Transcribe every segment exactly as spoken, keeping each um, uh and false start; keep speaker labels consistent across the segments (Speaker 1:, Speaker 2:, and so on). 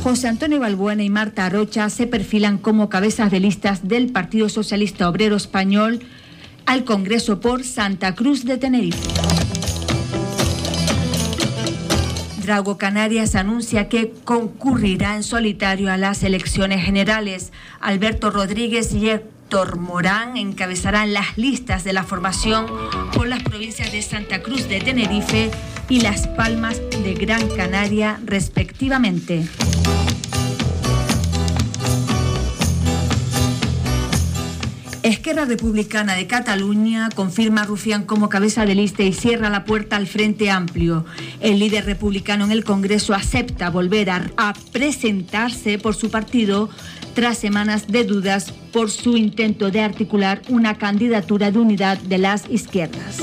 Speaker 1: José Antonio Balbuena y Marta Arocha se perfilan como cabezas de listas del Partido Socialista Obrero Español al Congreso por Santa Cruz de Tenerife. Drago Canarias anuncia que concurrirá en solitario a las elecciones generales. Alberto Rodríguez y Héctor Morán encabezarán las listas de la formación por las provincias de Santa Cruz de Tenerife y Las Palmas de Gran Canaria, respectivamente. Esquerra Republicana de Cataluña confirma a Rufián como cabeza de lista y cierra la puerta al Frente Amplio. El líder republicano en el Congreso acepta volver a, a presentarse por su partido tras semanas de dudas por su intento de articular una candidatura de unidad de las izquierdas.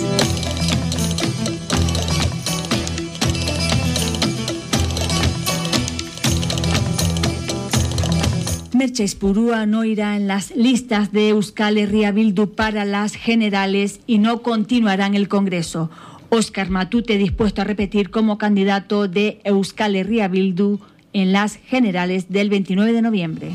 Speaker 1: Merche Izpurúa no irá en las listas de Euskal Herria Bildu para las generales y no continuará en el Congreso. Óscar Matute dispuesto a repetir como candidato de Euskal Herria Bildu en las generales del veintinueve de noviembre.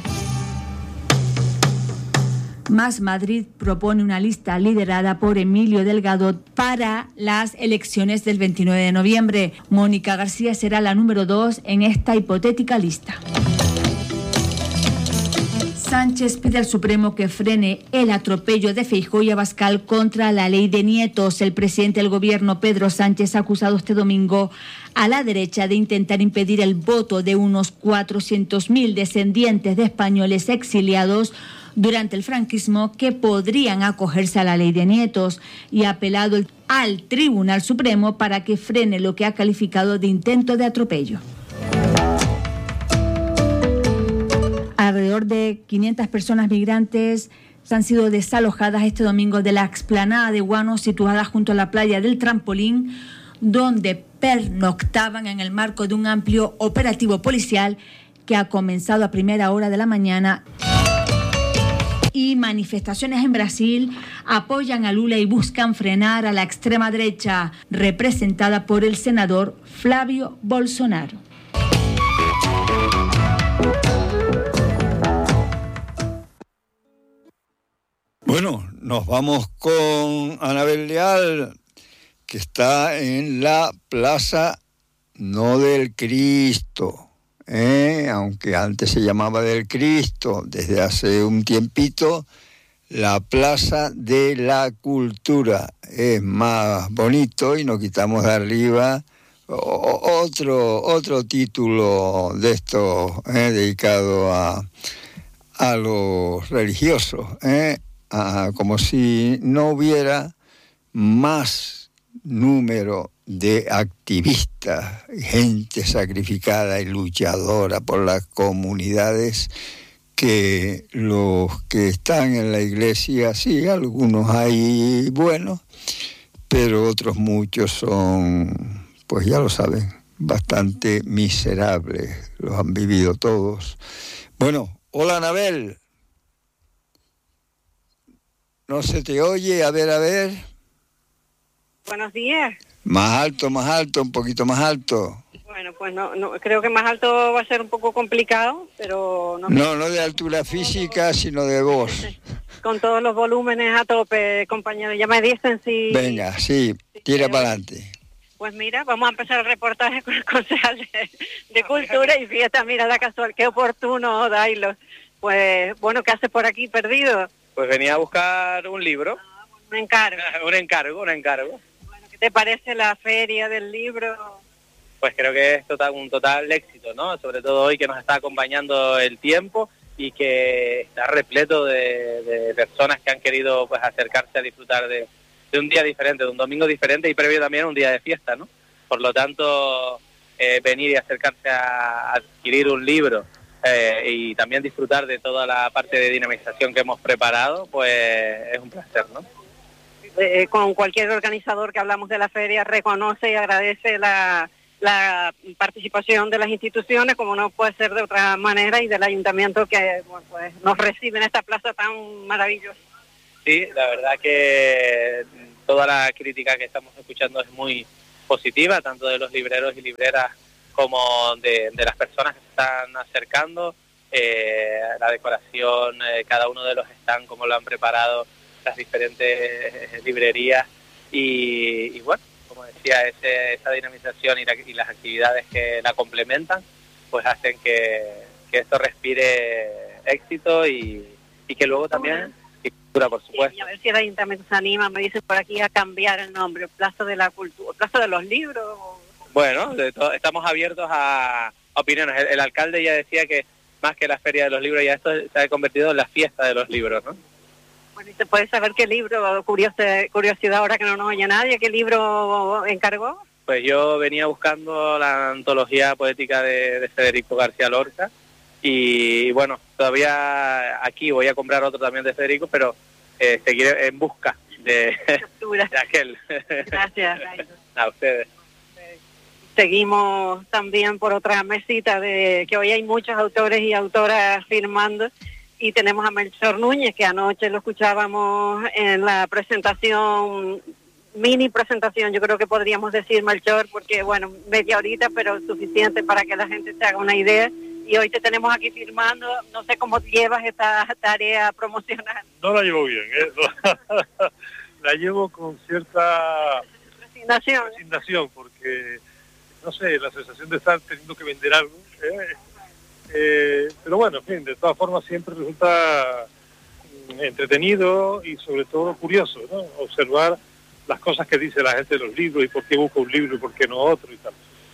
Speaker 1: Más Madrid propone una lista liderada por Emilio Delgado para las elecciones del veintinueve de noviembre. Mónica García será la número dos en esta hipotética lista. Sánchez pide al Supremo que frene el atropello de Feijóo y Abascal contra la ley de nietos. El presidente del gobierno, Pedro Sánchez, ha acusado este domingo a la derecha de intentar impedir el voto de unos cuatrocientos mil descendientes de españoles exiliados durante el franquismo que podrían acogerse a la ley de nietos, y ha apelado al Tribunal Supremo para que frene lo que ha calificado de intento de atropello. Alrededor de quinientas personas migrantes han sido desalojadas este domingo de la explanada de Guano, situada junto a la playa del Trampolín, donde pernoctaban en el marco de un amplio operativo policial que ha comenzado a primera hora de la mañana. Y manifestaciones en Brasil apoyan a Lula y buscan frenar a la extrema derecha, representada por el senador Flávio Bolsonaro.
Speaker 2: Bueno, nos vamos con Anabel Leal, que está en la Plaza No del Cristo, ¿eh? Aunque antes se llamaba del Cristo, desde hace un tiempito, la Plaza de la Cultura. Es más bonito y nos quitamos de arriba otro, otro título de esto, ¿eh? dedicado a, a los religiosos, ¿eh? Ah, como si no hubiera más número de activistas, gente sacrificada y luchadora por las comunidades que los que están en la iglesia. Sí, algunos hay buenos, pero otros muchos son, pues ya lo saben, bastante miserables, los han vivido todos. Bueno, hola Anabel. No se te oye, a ver, a ver.
Speaker 3: Buenos días.
Speaker 2: Más alto, más alto, un poquito más alto.
Speaker 3: Bueno, pues no, no creo que más alto va a ser un poco complicado, pero... No,
Speaker 2: no, no de altura física, sino de voz.
Speaker 3: Con todos los volúmenes a tope, compañeros, ya me dicen si...
Speaker 2: Venga, sí, si tira para adelante.
Speaker 3: Pues mira, vamos a empezar el reportaje con el concejal de, de Cultura y Fiesta. Mira la casual, qué oportuno, Dailo. Pues, bueno, ¿qué haces por aquí perdido?
Speaker 4: Pues venía a buscar un libro.
Speaker 3: Ah, un encargo.
Speaker 4: un encargo, un encargo.
Speaker 3: Bueno, ¿qué te parece la feria del libro?
Speaker 4: Pues creo que es total, un total éxito, ¿no? Sobre todo hoy que nos está acompañando el tiempo y que está repleto de, de personas que han querido pues acercarse a disfrutar de, de un día diferente, de un domingo diferente y previo también a un día de fiesta, ¿no? Por lo tanto, eh, venir y acercarse a adquirir un libro Eh, y también disfrutar de toda la parte de dinamización que hemos preparado, pues es un placer, ¿no?
Speaker 3: Eh, con cualquier organizador que hablamos de la feria reconoce y agradece la, la participación de las instituciones, como no puede ser de otra manera, y del ayuntamiento que bueno, pues nos recibe en esta plaza tan maravillosa.
Speaker 4: Sí, la verdad que toda la crítica que estamos escuchando es muy positiva, tanto de los libreros y libreras como de, de las personas que se están acercando, eh, la decoración, eh, cada uno de los stands, cómo lo han preparado las diferentes librerías y, y bueno, como decía, ese, esa dinamización y, la, y las actividades que la complementan, pues hacen que, que esto respire éxito y, y que luego también, y cultura, por supuesto.
Speaker 3: Sí, a ver si el ayuntamiento se anima, me dicen por aquí, a cambiar el nombre, Plaza de la Cultura, Plaza de los Libros.
Speaker 4: Bueno, de todo, estamos abiertos a opiniones. El, el alcalde ya decía que más que la Feria de los Libros, ya esto se ha convertido en la fiesta de los libros, ¿no?
Speaker 3: Bueno, ¿y se puede saber qué libro, curiosidad, curiosidad ahora que no nos oye nadie, qué libro encargó?
Speaker 4: Pues yo venía buscando la antología poética de, de Federico García Lorca y bueno, todavía aquí voy a comprar otro también de Federico, pero eh, seguiré en busca de, de aquel.
Speaker 3: Gracias.
Speaker 4: A ustedes.
Speaker 3: Seguimos también por otra mesita de que hoy hay muchos autores y autoras firmando y tenemos a Melchor Núñez, que anoche lo escuchábamos en la presentación, mini presentación, yo creo que podríamos decir, Melchor, porque bueno, media horita, pero suficiente para que la gente se haga una idea. Y hoy te tenemos aquí firmando, no sé cómo llevas esta tarea promocional.
Speaker 5: No la llevo bien, ¿eh? La llevo con cierta
Speaker 3: resignación,
Speaker 5: resignación porque, no sé, la sensación de estar teniendo que vender algo, ¿eh? Eh, pero bueno, en fin, de todas formas siempre resulta entretenido y sobre todo curioso, ¿no? Observar las cosas que dice la gente de los libros y por qué busca un libro y por qué no otro y tal.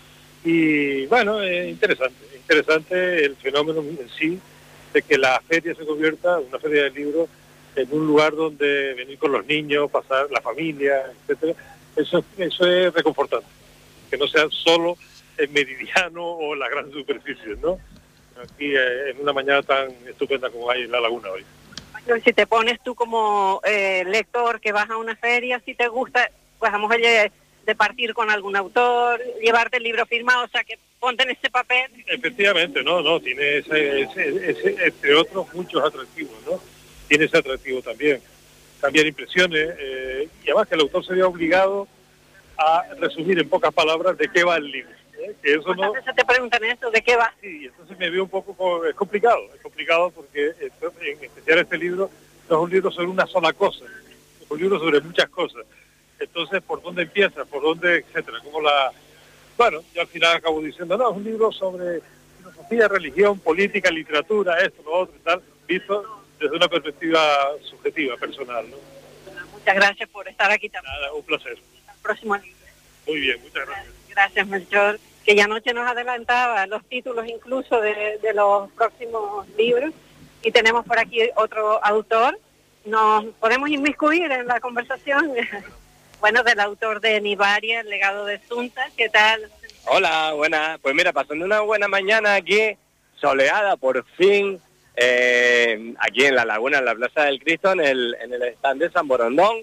Speaker 5: Y bueno, es interesante, interesante el fenómeno en sí de que la feria se convierta, una feria de libros, en un lugar donde venir con los niños, pasar la familia, etcétera. Eso, eso es reconfortante, que no sea solo el meridiano o la gran superficie, ¿no? Aquí eh, en una mañana tan estupenda como hay en la laguna hoy.
Speaker 3: Si te pones tú como eh, lector que vas a una feria, si te gusta, pues a lo mejor de, de partir con algún autor, llevarte el libro firmado, o sea que ponte en ese papel.
Speaker 5: Efectivamente, no, no, tiene ese, ese, ese, entre otros muchos atractivos, ¿no? Tiene ese atractivo también. Cambiar impresiones, eh, y además que el autor se vea obligado a resumir en pocas palabras de qué va el libro. ¿eh? Que eso no...
Speaker 3: veces te preguntan eso, ¿de qué va?
Speaker 5: Sí, entonces me veo un poco, es complicado, es complicado porque en especial este libro no es un libro sobre una sola cosa, es un libro sobre muchas cosas. Entonces, ¿por dónde empieza? ¿Por dónde, etcétera? Como la... Bueno, yo al final acabo diciendo, no, es un libro sobre filosofía, religión, política, literatura, esto, lo otro y tal, visto desde una perspectiva subjetiva, personal, ¿no?
Speaker 3: Muchas gracias por estar aquí también.
Speaker 5: Nada, un placer.
Speaker 3: Hasta el próximo libro.
Speaker 5: Muy bien, muchas gracias.
Speaker 3: Gracias, Melchor, que ya anoche nos adelantaba los títulos incluso de, de los próximos libros. Y tenemos por aquí otro autor. ¿Nos podemos inmiscuir en la conversación? Bueno, del autor de Nibaria, El legado de Sunta. ¿Qué tal?
Speaker 6: Hola, buenas. Pues mira, pasando una buena mañana aquí, soleada por fin, eh, aquí en la laguna, en la Plaza del Cristo, en el, en el stand de San Borondón.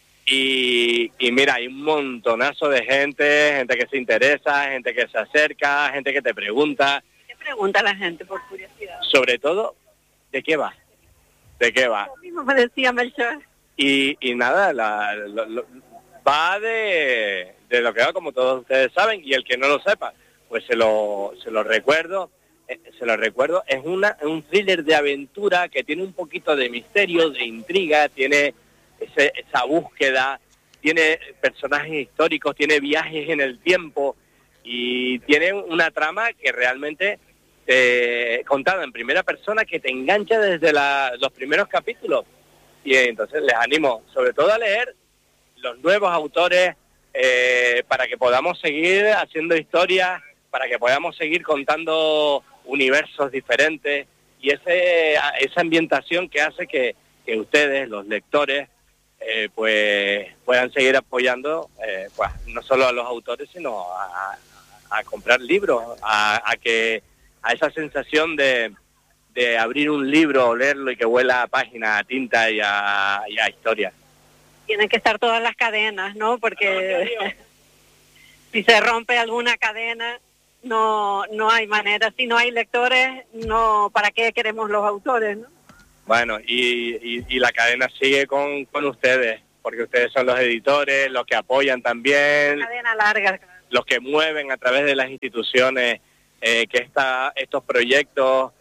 Speaker 6: Y, y mira, hay un montonazo de gente, gente que se interesa, gente que se acerca, gente que te pregunta.
Speaker 3: ¿Qué pregunta la gente, por curiosidad?
Speaker 6: Sobre todo, ¿de qué va? ¿De qué va?
Speaker 3: Lo mismo me decía Melchor.
Speaker 6: Y, y nada, la, lo, lo, va de, de lo que va, como todos ustedes saben, y el que no lo sepa, pues se lo, se lo recuerdo, eh, se lo recuerdo, es una, un thriller de aventura que tiene un poquito de misterio, de intriga, tiene ese, esa búsqueda, tiene personajes históricos, tiene viajes en el tiempo y tiene una trama que realmente, eh, contada en primera persona, que te engancha desde la, los primeros capítulos. Y entonces les animo sobre todo a leer los nuevos autores, eh, para que podamos seguir haciendo historias, para que podamos seguir contando universos diferentes y ese esa ambientación que hace que, que ustedes, los lectores, eh, pues puedan seguir apoyando, eh, pues no solo a los autores, sino a, a comprar libros, a, a que a esa sensación de, de abrir un libro, leerlo y que huela a página, a tinta y a, y a historia.
Speaker 3: Tienen que estar todas las cadenas, ¿no? Porque si se rompe alguna cadena, no no hay manera. Si no hay lectores, no, ¿para qué queremos los autores, no?
Speaker 6: Bueno, y, y, y la cadena sigue con, con ustedes, porque ustedes son los editores, los que apoyan también.
Speaker 3: Una cadena larga.
Speaker 6: los que mueven a través de las instituciones eh, que esta, estos proyectos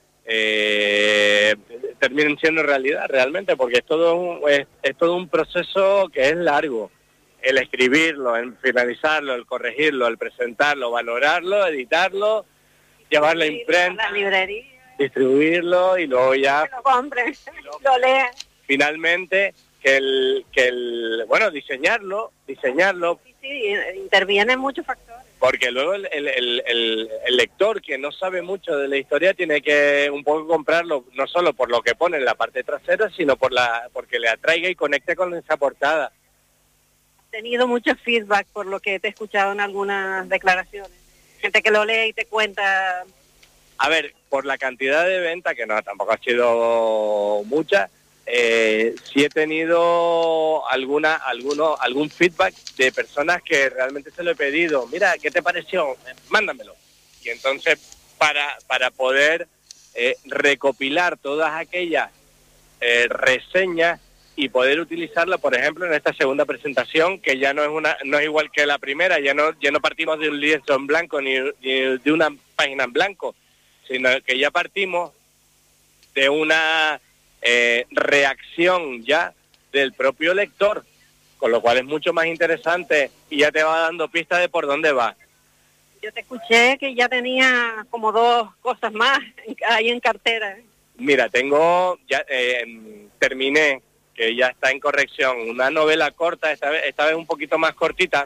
Speaker 6: eh, terminen siendo realidad realmente, porque es todo, un, es, es todo un proceso que es largo. El escribirlo, el finalizarlo, el corregirlo, el presentarlo, valorarlo, editarlo, llevarlo a imprenta,
Speaker 3: la librería,
Speaker 6: distribuirlo y luego ya...
Speaker 3: Que lo compren, lo lean.
Speaker 6: Finalmente, que el, que el, bueno, diseñarlo, diseñarlo.
Speaker 3: Sí, sí, intervienen muchos factores.
Speaker 6: Porque luego el, el, el, el, el lector que no sabe mucho de la historia tiene que un poco comprarlo, no solo por lo que pone en la parte trasera, sino por la porque le atraiga y conecte con esa portada.
Speaker 3: He tenido mucho feedback por lo que te he escuchado en algunas declaraciones. Gente que lo lee y te cuenta.
Speaker 6: A ver, por la cantidad de venta, que no, tampoco ha sido mucha, eh, sí he tenido alguna, alguno, algún feedback de personas que realmente se lo he pedido. Mira, ¿qué te pareció? Mándamelo. Y entonces, para, para poder eh, recopilar todas aquellas eh, reseñas y poder utilizarla, por ejemplo, en esta segunda presentación, que ya no es una no es igual que la primera, ya no ya no partimos de un lienzo en blanco ni, ni de una página en blanco, sino que ya partimos de una eh, reacción ya del propio lector, con lo cual es mucho más interesante y ya te va dando pistas de por dónde va.
Speaker 3: Yo te escuché que ya tenía como dos cosas más ahí en cartera.
Speaker 6: Mira, tengo, ya eh, terminé, que ya está en corrección, una novela corta, esta vez, esta vez un poquito más cortita,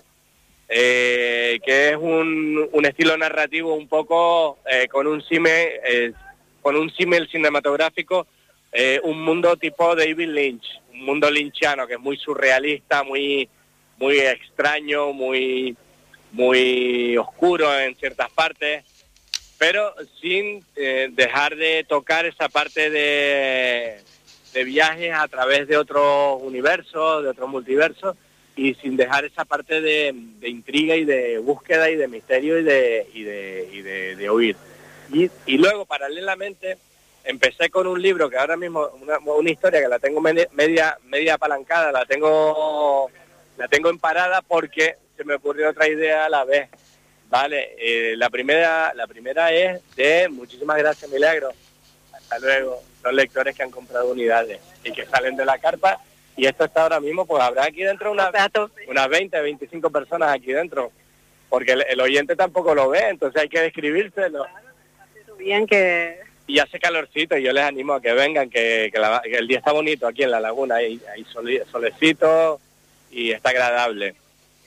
Speaker 6: eh, que es un, un estilo narrativo un poco eh, con un símil, eh, con un símil cinematográfico, eh, un mundo tipo David Lynch, un mundo lynchiano que es muy surrealista, muy, muy extraño, muy, muy oscuro en ciertas partes, pero sin eh, dejar de tocar esa parte de... de viajes a través de otros universos, de otros multiversos, y sin dejar esa parte de, de intriga y de búsqueda y de misterio y de y de, y de, de oír. Y, y luego, paralelamente, empecé con un libro que ahora mismo, una, una historia que la tengo media, media media apalancada, la tengo la tengo en parada porque se me ocurrió otra idea a la vez. Vale, eh, la primera la primera es de, muchísimas gracias, Milagro, hasta luego. Son lectores que han comprado unidades y que salen de la carpa, y esto está ahora mismo, pues habrá aquí dentro unas, unas veinte, veinticinco personas aquí dentro, porque el, el oyente tampoco lo ve, entonces hay que describírselo.
Speaker 3: Bien que...
Speaker 6: Y hace calorcito, y yo les animo a que vengan, que, que, la, que el día está bonito aquí en la laguna, hay, hay solecito y está agradable.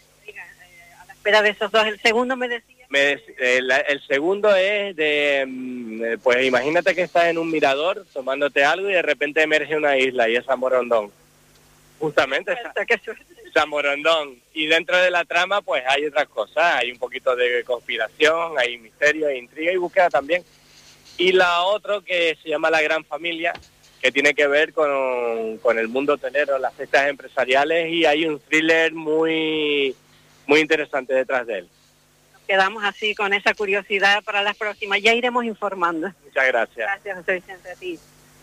Speaker 3: A la espera de esos dos, el segundo me decía...
Speaker 6: Me, el, el segundo es de, pues imagínate que estás en un mirador tomándote algo y de repente emerge una isla y es San Borondón. Justamente San Borondón. Y dentro de la trama pues hay otras cosas, hay un poquito de conspiración, hay misterio, hay intriga y búsqueda también. Y la otra que se llama La Gran Familia, que tiene que ver con, con el mundo hotelero, las fiestas empresariales, y hay un thriller muy, muy interesante detrás de él.
Speaker 3: Quedamos así con esa curiosidad para las próximas. Ya iremos informando.
Speaker 6: Muchas gracias.
Speaker 3: Gracias, José Vicente, a ti.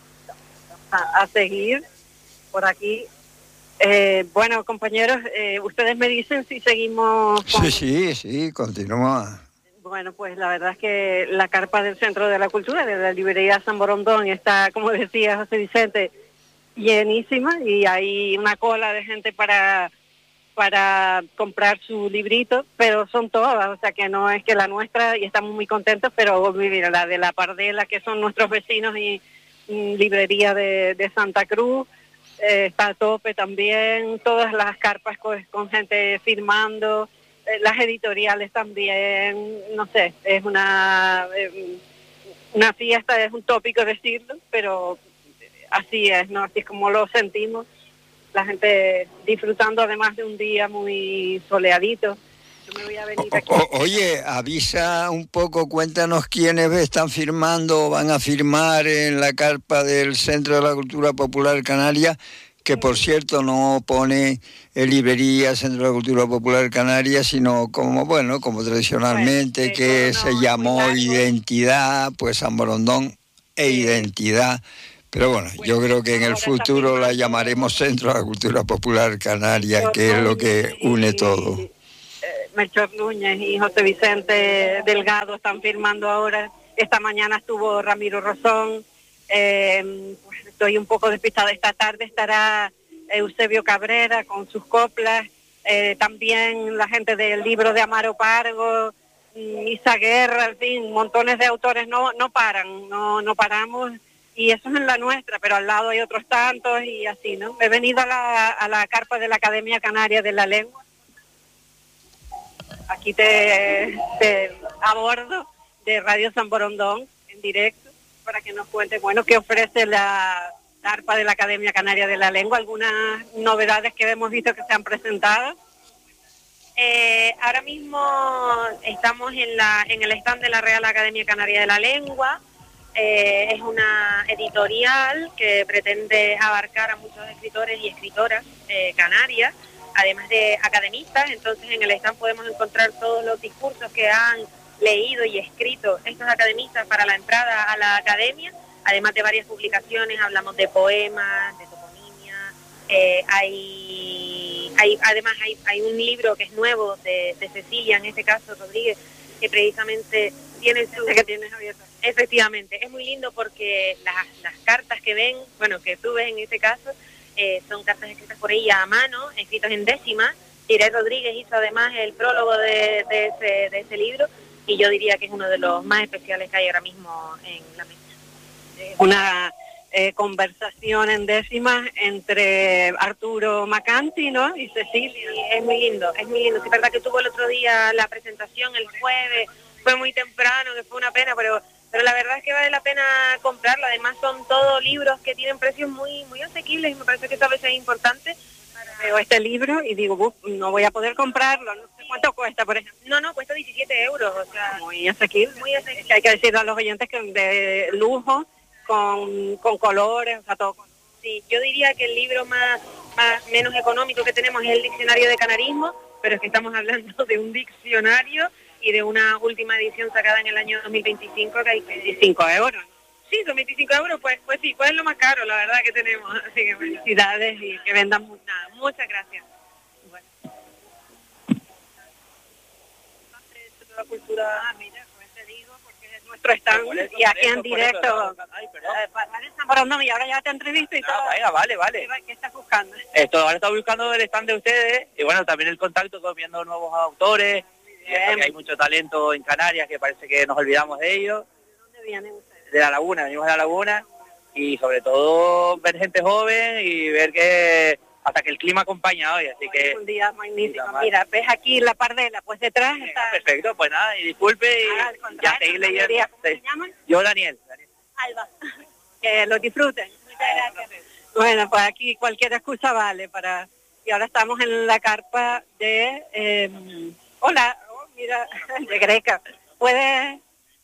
Speaker 3: A, a seguir por aquí. Eh, bueno, compañeros, eh, ustedes me dicen si seguimos con...
Speaker 2: Sí, sí, sí, continúa.
Speaker 3: Bueno, pues la verdad es que la carpa del Centro de la Cultura, de la librería San Borondón, está, como decía José Vicente, llenísima, y hay una cola de gente para... para comprar su librito, pero son todas, o sea que no es que la nuestra, y estamos muy contentos, pero mira, la de la Pardela, que son nuestros vecinos, y, y librería de, de Santa Cruz, eh, está a tope también, todas las carpas con, con gente firmando, eh, las editoriales también, no sé, es una, eh, una fiesta, es un tópico decirlo, pero así es, ¿no? Así es como lo sentimos. La gente disfrutando además de un día muy soleadito. Yo me voy a venir aquí.
Speaker 2: O, oye, avisa un poco, cuéntanos quiénes están firmando o van a firmar en la carpa del Centro de la Cultura Popular Canaria, que por cierto no pone en librería Centro de la Cultura Popular Canaria, sino como, bueno, como tradicionalmente, bueno, que no, se no, llamó Identidad, pues San Borondón e sí. Identidad. Pero bueno, bueno, yo creo que en el futuro la llamaremos Centro de la Cultura Popular Canaria, que es lo que une todo.
Speaker 3: Eh, Melchor Núñez y José Vicente Delgado están firmando ahora. Esta mañana estuvo Ramiro Rosón. Eh, pues estoy un poco despistada. Esta tarde estará Eusebio Cabrera con sus coplas. Eh, también la gente del libro de Amaro Pargo, Isa Guerra, en fin, montones de autores no no paran, no no paramos. Y eso es en la nuestra, pero al lado hay otros tantos y así, ¿no? He venido a la, a la carpa de la Academia Canaria de la Lengua. Aquí te, te abordo de Radio San Borondón en directo para que nos cuente, bueno, qué ofrece la carpa de la Academia Canaria de la Lengua, algunas novedades que hemos visto que se han presentado.
Speaker 7: Eh, ahora mismo estamos en, la, en el stand de la Real Academia Canaria de la Lengua. Eh, es una editorial que pretende abarcar a muchos escritores y escritoras eh, canarias, además de academistas. Entonces en el stand podemos encontrar todos los discursos que han leído y escrito estos academistas para la entrada a la academia, además de varias publicaciones. Hablamos de poemas, de toponimia, eh, hay, hay además hay, hay un libro que es nuevo de, de Cecilia, en este caso Rodríguez, que precisamente tiene su...
Speaker 3: que tienes abierto.
Speaker 7: Efectivamente, es muy lindo porque las, las cartas que ven, bueno, que tú ves en este caso, eh, son cartas escritas por ella a mano, escritas en décimas. Iré Rodríguez hizo además el prólogo de, de, ese, de ese libro, y yo diría que es uno de los más especiales que hay ahora mismo en la mesa.
Speaker 3: Una eh, conversación en décimas entre Arturo Macanti, ¿no? Y Cecilia.
Speaker 7: Sí, es muy lindo, es muy lindo. Sí, es verdad que tuvo el otro día la presentación, el jueves, fue muy temprano, que fue una pena, pero... Pero la verdad es que vale la pena comprarlo. Además son todos libros que tienen precios muy muy asequibles y me parece que eso a veces es importante.
Speaker 3: Veo este libro y digo, Buf, no voy a poder comprarlo. No sé cuánto cuesta, por ejemplo.
Speaker 7: No, no, cuesta diecisiete euros. O sea,
Speaker 3: muy asequible.
Speaker 7: Muy asequible.
Speaker 3: Es que hay que decirle a los oyentes que de lujo, con, con colores, o sea, todo.
Speaker 7: Sí, yo diría que el libro más, más menos económico que tenemos es el Diccionario de Canarismo, pero es que estamos hablando de un diccionario y de una última edición sacada en el año dos mil veinticinco que hay que...
Speaker 3: veinticinco euros.
Speaker 7: Sí, son veinticinco euros, pues pues sí, pues es lo más caro, la verdad, que tenemos. Así que bueno.
Speaker 3: Felicidades y que vendan mucho.
Speaker 7: Nada, muchas gracias. Bueno.
Speaker 3: La cultura, ah, mira, pues te digo, porque es nuestro stand eso, y aquí eso, en directo. Eso, ay, perdón. No, y ahora ya te entrevisto y no, todo.
Speaker 8: Venga, vale, vale.
Speaker 3: ¿Qué, ¿Qué estás buscando?
Speaker 8: Esto, ahora está buscando el stand de ustedes y bueno, también el contacto con viendo nuevos autores. Que hay mucho talento en Canarias que parece que nos olvidamos de ellos.
Speaker 3: ¿De dónde vienen ustedes?
Speaker 8: De la Laguna, venimos de la Laguna y sobre todo ver gente joven y ver que hasta que el clima acompaña hoy, así que...
Speaker 3: Es un día magnífico. Mira, ves aquí la pardela, pues detrás está...
Speaker 8: Perfecto, pues nada, y disculpe y
Speaker 3: ah,
Speaker 8: ya seguir leyendo.
Speaker 3: ¿Cómo se llaman?
Speaker 8: Yo, Daniel. Daniel.
Speaker 3: Alba. Que lo disfruten. Muchas gracias. Bueno, pues aquí cualquier excusa vale para... Y ahora estamos en la carpa de... Eh... Hola. Mira, de Greca. ¿Puedes?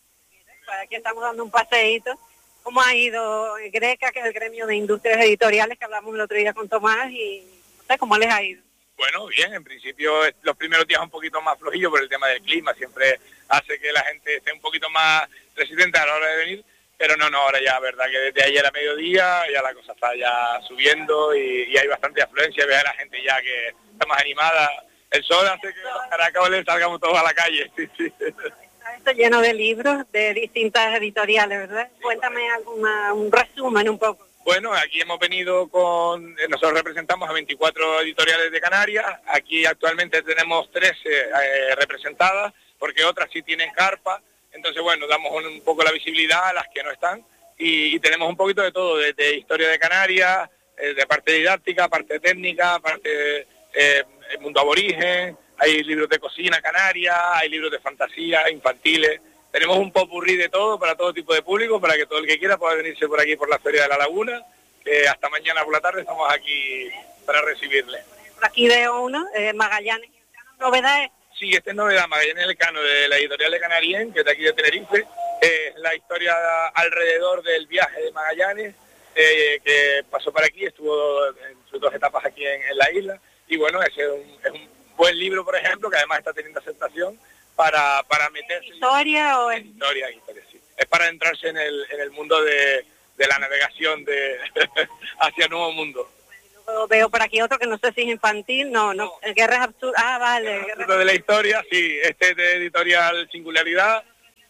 Speaker 3: Aquí estamos dando un paseíto. ¿Cómo ha ido Greca, que es el gremio de industrias editoriales que hablamos el otro día con Tomás? Y no sé cómo les ha ido.
Speaker 5: Bueno, bien, en principio los primeros días un poquito más flojillos por el tema del clima. Siempre hace que la gente esté un poquito más resistente a la hora de venir. Pero no, no, ahora ya, verdad que desde ayer a mediodía ya la cosa está ya subiendo y, y hay bastante afluencia. Ve a la gente ya que está más animada. El sol hace que los caracoles salgamos todos a la calle. Sí, sí.
Speaker 3: Está esto lleno de libros de distintas editoriales, ¿verdad? Sí, Cuéntame bueno. alguna, un resumen un poco.
Speaker 5: Bueno, aquí hemos venido con... Nosotros representamos a veinticuatro editoriales de Canarias. Aquí actualmente tenemos trece eh, representadas, porque otras sí tienen carpa. Entonces, bueno, damos un, un poco la visibilidad a las que no están. Y, y tenemos un poquito de todo, desde de historia de Canarias, eh, de parte didáctica, parte técnica, parte... Eh, el mundo aborigen, hay libros de cocina canaria, hay libros de fantasía, infantiles. Tenemos un popurrí de todo para todo tipo de público, para que todo el que quiera pueda venirse por aquí por la Feria de la Laguna, que hasta mañana por la tarde estamos aquí para recibirle.
Speaker 3: Por aquí veo uno, eh, Magallanes. ¿Novedades?
Speaker 5: Sí, esta es novedad, Magallanes Elcano, de la editorial de Canarien, que es de aquí de Tenerife. Es la historia alrededor del viaje de Magallanes, eh, que pasó por aquí, estuvo en sus dos etapas aquí en, en la isla. Y bueno, ese es un, es un buen libro, por ejemplo, que además está teniendo aceptación para, para meterse...
Speaker 3: ¿En historia o en...?
Speaker 5: Historia, historia, sí. Es para entrarse en el, en el mundo de, de la navegación de hacia el nuevo mundo.
Speaker 3: Bueno, Veo por aquí otro que no sé si es infantil, no, no, no. Guerras Absurdas, ah, vale.
Speaker 9: Guerras de la historia, sí, este es de editorial Singularidad.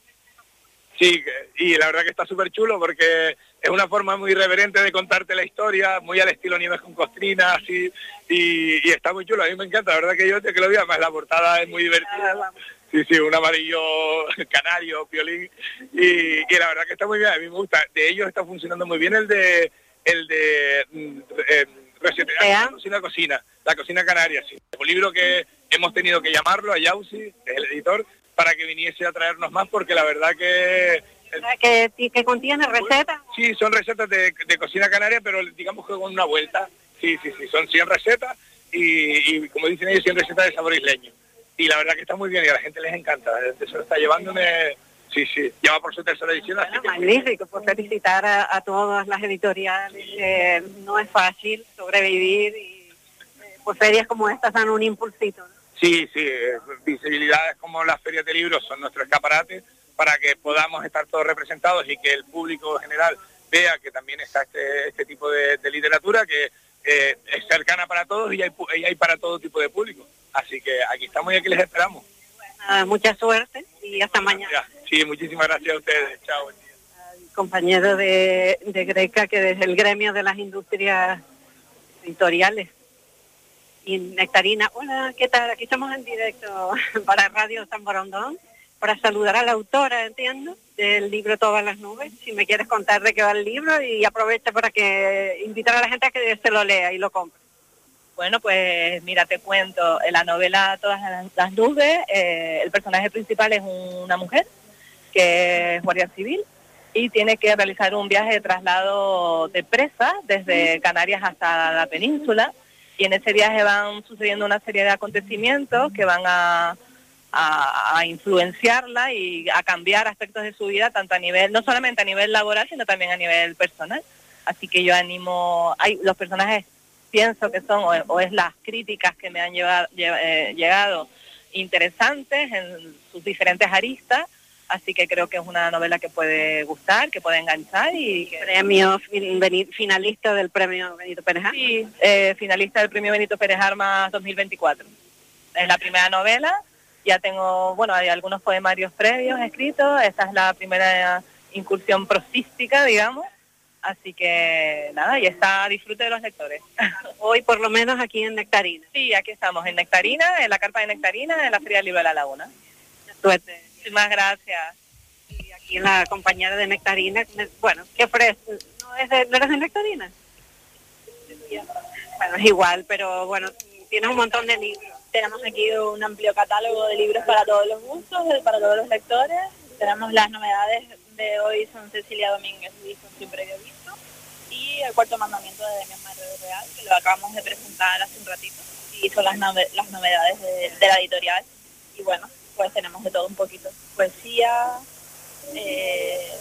Speaker 9: Sí, y la verdad que está súper chulo porque es una forma muy irreverente de contarte la historia, muy al estilo Nieves con Costrina, así, y, y está muy chulo, a mí me encanta, la verdad que yo desde que lo vi, además la portada es muy divertida. Sí, sí, un amarillo canario, violín, y, y la verdad que está muy bien, a mí me gusta. De ellos está funcionando muy bien el de el de eh, Resetear la cocina, cocina, la cocina canaria, sí. Un libro que hemos tenido que llamarlo a Yausi, que es el editor, para que viniese a traernos más, porque la verdad que...
Speaker 3: ¿Que, que contiene recetas?
Speaker 9: Sí, son recetas de, de cocina canaria, pero digamos que con una vuelta. Sí, sí, sí, son cien recetas y, y como dicen ellos, cien recetas de sabor isleño. Y la verdad que está muy bien y a la gente les encanta. Se lo está llevándome... Sí, sí, ya va por su tercera edición.
Speaker 3: Bueno,
Speaker 9: así que
Speaker 3: magnífico, por felicitar a, a todas las editoriales. Eh, no es fácil sobrevivir y eh, pues ferias como estas dan un impulsito, ¿no?
Speaker 9: Sí, sí, eh, visibilidades como las ferias de libros son nuestro escaparate para que podamos estar todos representados y que el público general vea que también está este, este tipo de, de literatura que eh, es cercana para todos y hay, y hay para todo tipo de público. Así que aquí estamos y aquí les esperamos.
Speaker 3: Uh, mucha suerte y hasta mañana.
Speaker 9: Sí, muchísimas gracias a ustedes. Chao. Buen día.
Speaker 3: Uh, compañero de, de Greca, que desde el gremio de las industrias editoriales. Y Nectarina, hola, ¿qué tal? Aquí estamos en directo para Radio San Borondón, para saludar a la autora, entiendo, del libro Todas las nubes. Si me quieres contar de qué va el libro y aprovecha para que invitar a la gente a que se lo lea y lo compre.
Speaker 10: Bueno, pues mira, te cuento, en la novela Todas las nubes, eh, el personaje principal es una mujer que es guardia civil y tiene que realizar un viaje de traslado de presa desde Canarias hasta la península, y en ese viaje van sucediendo una serie de acontecimientos que van a, a, a influenciarla y a cambiar aspectos de su vida, tanto a nivel, no solamente a nivel laboral, sino también a nivel personal. Así que yo animo, hay los personajes pienso que son, o, o es las críticas que me han llevado, eh, llegado interesantes en sus diferentes aristas, así que creo que es una novela que puede gustar, que puede enganchar y... Que...
Speaker 3: Premio finalista del Premio Benito Pérez Armas.
Speaker 10: Sí, eh, finalista del Premio Benito Pérez Armas dos mil veinticuatro. Es la primera novela, ya tengo, bueno, hay algunos poemarios previos escritos, esta es la primera incursión prosística, digamos. Así que nada, y está a disfrute de los lectores.
Speaker 3: Hoy por lo menos aquí en Nectarina.
Speaker 10: Sí, aquí estamos, en Nectarina, en la carpa de Nectarina, en la Feria del Libro de la Laguna.
Speaker 3: Suerte.
Speaker 10: Muchísimas gracias.
Speaker 3: Y aquí en la compañera de Nectarina, bueno, ¿qué ofrece? ¿No, es de, ¿no eres de Nectarina? Bueno, es igual, pero bueno, tienes un montón de libros.
Speaker 11: Tenemos aquí un amplio catálogo de libros para todos los gustos, para todos los lectores. Tenemos las novedades de hoy, son Cecilia Domínguez, Son siempre que he visto, y El cuarto mandamiento de Demian Marrero Real, que lo acabamos de presentar hace un ratito, y son las, nove las novedades de, de la editorial. Y bueno, pues tenemos de todo un poquito. Poesía, eh,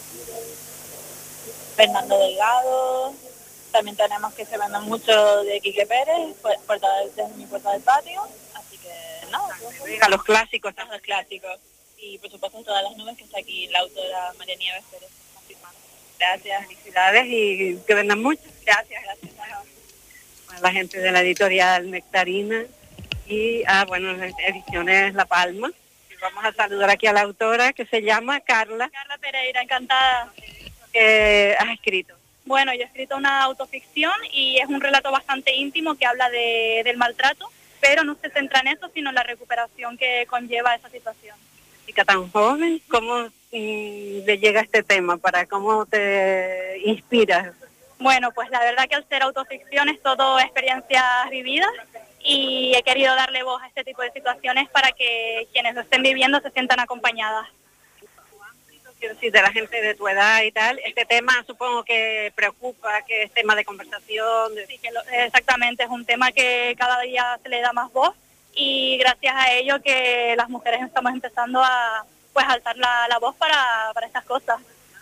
Speaker 11: Fernando Delgado, también tenemos que se venden mucho de Quique Pérez, puerta del, desde mi puerta del patio, así que no.
Speaker 3: A los clásicos.
Speaker 11: A los clásicos. Y por supuesto en Todas las nubes, que está aquí la autora María Nieves Pérez confirmando.
Speaker 3: Gracias, felicidades y que vendan mucho.
Speaker 11: Gracias, gracias.
Speaker 3: A la gente de la editorial Nectarina y, ah, bueno, Ediciones La Palma. Y vamos a saludar aquí a la autora que se llama Carla.
Speaker 11: Carla Pereira, encantada.
Speaker 3: Que has escrito.
Speaker 11: Bueno, yo he escrito una autoficción y es un relato bastante íntimo que habla de, del maltrato, pero no se centra en eso, sino en la recuperación que conlleva esa situación.
Speaker 3: Chica tan joven, ¿cómo mm, le llega este tema? ¿Para cómo te inspiras?
Speaker 11: Bueno, pues la verdad que al ser autoficción es todo experiencias vividas y he querido darle voz a este tipo de situaciones para que quienes lo estén viviendo se sientan acompañadas.
Speaker 3: Quiero decir, de la gente de tu edad y tal, este tema supongo que preocupa, que es tema de conversación. De...
Speaker 11: Sí, que lo, exactamente, es un tema que cada día se le da más voz. Y gracias a ello que las mujeres estamos empezando a pues alzar la, la voz para, para estas cosas.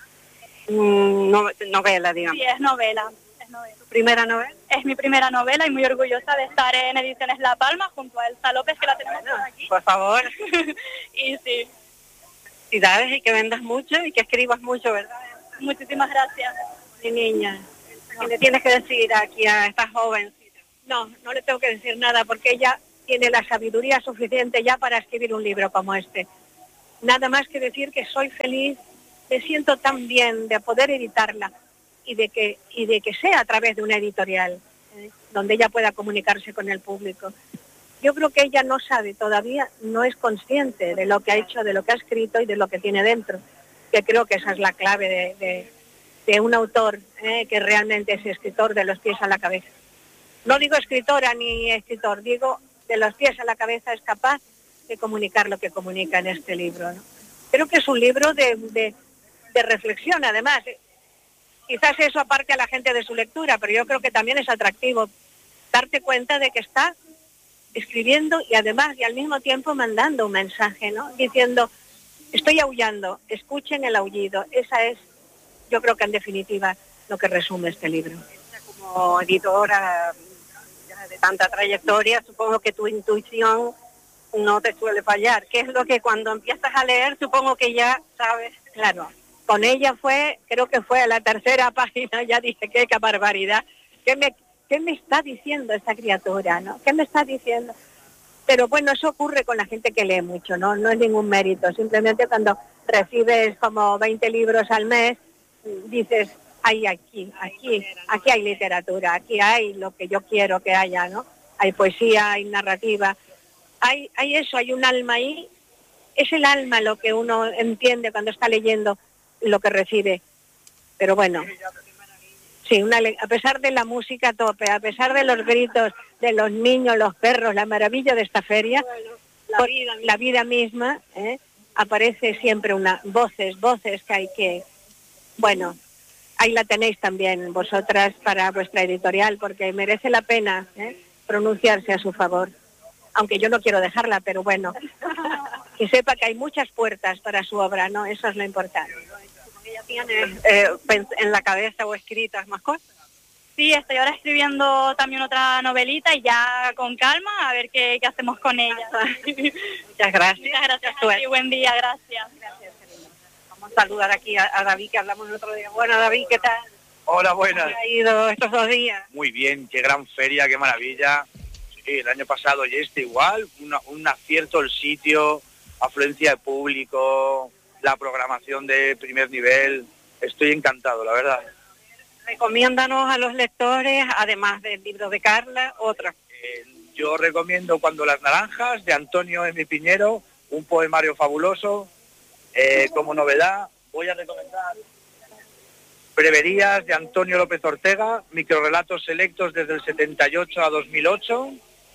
Speaker 3: Mm, no, novela, digamos.
Speaker 11: Sí, es novela, es novela.
Speaker 3: ¿Tu primera novela?
Speaker 11: Es mi primera novela y muy orgullosa de estar en Ediciones La Palma junto a Elsa López, que la tenemos
Speaker 3: bueno,
Speaker 11: por aquí.
Speaker 3: Por favor.
Speaker 11: Y sí.
Speaker 3: Felicidades y que vendas mucho y que escribas mucho, ¿verdad?
Speaker 11: Muchísimas gracias.
Speaker 3: Mi niña, ¿qué le tienes que decir aquí a esta joven?
Speaker 12: No, no le tengo que decir nada porque ella tiene la sabiduría suficiente ya para escribir un libro como este. Nada más que decir que soy feliz, me siento tan bien de poder editarla y de que, y de que sea a través de una editorial, ¿eh? donde ella pueda comunicarse con el público. Yo creo que ella no sabe todavía, no es consciente de lo que ha hecho, de lo que ha escrito y de lo que tiene dentro, que creo que esa es la clave de, de, de un autor, ¿eh? que realmente es escritor de los pies a la cabeza. No digo escritora ni escritor, digo de los pies a la cabeza es capaz de comunicar lo que comunica en este libro, ¿no? Creo que es un libro de, de, de reflexión, además. Quizás eso aparte a la gente de su lectura, pero yo creo que también es atractivo darte cuenta de que está escribiendo y además y al mismo tiempo mandando un mensaje, ¿no? Diciendo, estoy aullando, escuchen el aullido. Esa es, yo creo que en definitiva, lo que resume este libro.
Speaker 3: Como editora de tanta trayectoria, supongo que tu intuición no te suele fallar. ¿Qué es lo que cuando empiezas a leer, supongo que ya sabes?
Speaker 12: Claro, con ella fue, creo que fue a la tercera página, ya dije, qué, qué barbaridad. ¿Qué me, qué me está diciendo esta criatura, no? ¿Qué me está diciendo? Pero bueno, eso ocurre con la gente que lee mucho, ¿no? No es ningún mérito. Simplemente cuando recibes como veinte libros al mes, dices, hay aquí, aquí, aquí hay literatura, aquí hay lo que yo quiero que haya, ¿no? Hay poesía, hay narrativa, hay, hay eso, hay un alma ahí. Es el alma lo que uno entiende cuando está leyendo lo que recibe. Pero bueno, sí, una, a pesar de la música a tope, a pesar de los gritos de los niños, los perros, la maravilla de esta feria, bueno, la, por, vida la vida misma, ¿eh? aparece siempre una voces, voces que hay que, bueno, ahí la tenéis también vosotras para vuestra editorial, porque merece la pena ¿eh? pronunciarse a su favor. Aunque yo no quiero dejarla, pero bueno, que sepa que hay muchas puertas para su obra, ¿no? Eso es lo importante.
Speaker 3: ¿Ella tiene eh, en la cabeza o escritas más cosas?
Speaker 11: Sí, estoy ahora escribiendo también otra novelita y ya con calma a ver qué, qué hacemos con ella.
Speaker 3: Muchas gracias.
Speaker 11: Muchas gracias a ti, buen día, gracias. Gracias,
Speaker 3: Karina. Vamos a saludar aquí a, a David, que hablamos el otro día. Bueno, David, ¿qué tal?
Speaker 13: Hola, buenas.
Speaker 3: ¿Cómo ha ido estos dos días?
Speaker 13: Muy bien, qué gran feria, qué maravilla. Sí, el año pasado y este igual, una, un acierto el sitio, afluencia de público, la programación de primer nivel. Estoy encantado, la verdad.
Speaker 3: Recomiéndanos a los lectores, además del libro de Carla, otra.
Speaker 13: Eh, yo recomiendo Cuando las naranjas, de Antonio M. Piñero, un poemario fabuloso. Eh, como novedad, voy a recomendar Breverías, de Antonio López Ortega, microrelatos selectos desde el setenta y ocho a dos mil ocho.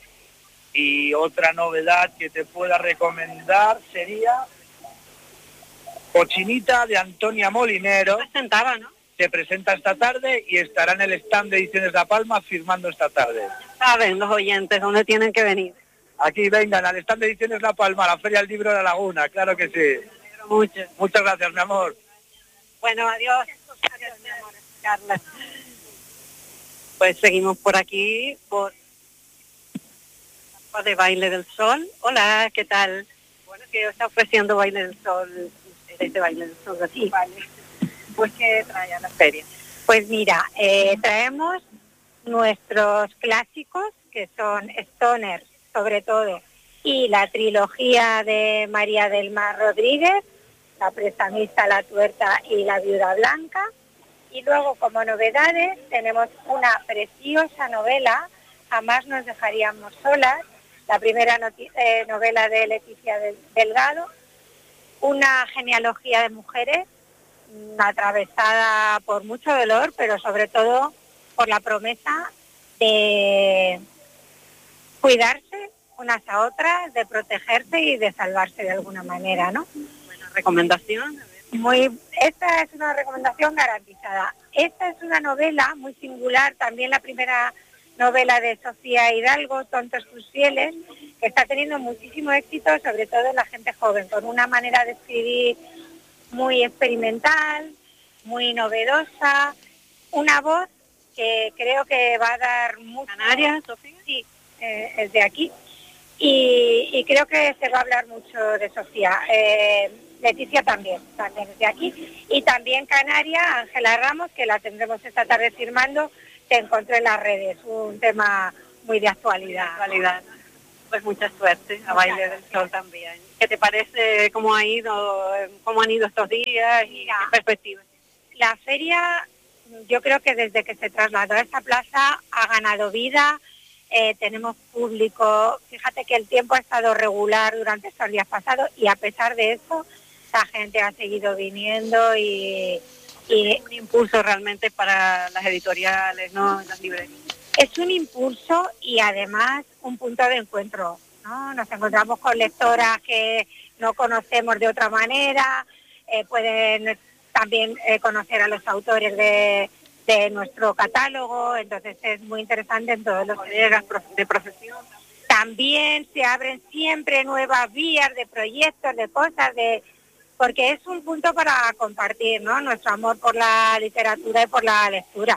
Speaker 13: Y otra novedad que te pueda recomendar sería Cochinita, de Antonia Molinero.
Speaker 3: Se presentaba, ¿no?
Speaker 13: Se presenta esta tarde y estará en el stand de Ediciones La Palma firmando esta tarde.
Speaker 3: Saben los oyentes dónde tienen que venir.
Speaker 13: Aquí vengan, al stand de Ediciones La Palma, a la Feria del Libro de la Laguna, claro que sí.
Speaker 3: Mucho.
Speaker 13: Muchas gracias, mi amor.
Speaker 3: Bueno, adiós. Adiós, mi amor. Carla. Pues seguimos por aquí, por de Baile del Sol. Hola, ¿qué tal? Bueno, que está ofreciendo Baile del Sol, este Baile del Sol aquí. Vale. Pues, ¿qué trae a la feria?
Speaker 14: Pues mira, eh, traemos nuestros clásicos, que son Stoner, sobre todo, y la trilogía de María del Mar Rodríguez, La prestamista, La tuerta y La viuda blanca. Y luego, como novedades, tenemos una preciosa novela, Jamás nos dejaríamos solas, la primera eh, novela de Leticia Delgado, una genealogía de mujeres atravesada por mucho dolor, pero sobre todo por la promesa de cuidarse unas a otras, de protegerse y de salvarse de alguna manera, ¿no?
Speaker 3: Buena recomendación.
Speaker 14: Muy, esta es una recomendación garantizada. Esta es una novela muy singular, también la primera novela de Sofía Hidalgo, Tontos tus fieles, que está teniendo muchísimo éxito, sobre todo en la gente joven, con una manera de escribir muy experimental, muy novedosa, una voz que creo que va a dar mucho...
Speaker 3: ¿Canarias, Sofía?
Speaker 14: Sí, eh, es de aquí. Y, y creo que se va a hablar mucho de Sofía. Eh, Leticia también, también es de aquí. Y también Canaria, Ángela Ramos, que la tendremos esta tarde firmando, Te encontré en las redes, un tema muy de actualidad.
Speaker 3: actualidad. Pues mucha suerte, a Baile del Sol también. ¿Qué te parece cómo ha ido, cómo han ido estos días y qué perspectivas?
Speaker 14: La feria, yo creo que desde que se trasladó a esta plaza ha ganado vida. Eh, tenemos público, fíjate que el tiempo ha estado regular durante estos días pasados y a pesar de eso, la gente ha seguido viniendo y... y
Speaker 3: un impulso realmente para las editoriales, ¿no? Las librerías.
Speaker 14: Es un impulso y además un punto de encuentro, ¿no? Nos encontramos con lectoras que no conocemos de otra manera, eh, pueden también eh, conocer a los autores de, de nuestro catálogo, entonces es muy interesante en todos los
Speaker 3: colegas de profesión.
Speaker 14: También se abren siempre nuevas vías de proyectos, de cosas, de porque es un punto para compartir, ¿no? Nuestro amor por la literatura y por la lectura.